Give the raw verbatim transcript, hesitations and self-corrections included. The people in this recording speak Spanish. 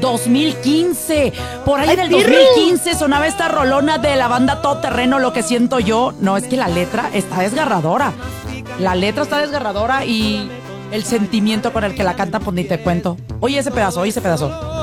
dos mil quince. Por ahí ¡Ay, del pirru! dos mil quince sonaba esta rolona de la banda Todoterreno, Lo que siento yo. No, es que la letra está desgarradora. La letra está desgarradora y el sentimiento con el que la canta, pues ni te cuento. Oye ese pedazo, oye ese pedazo.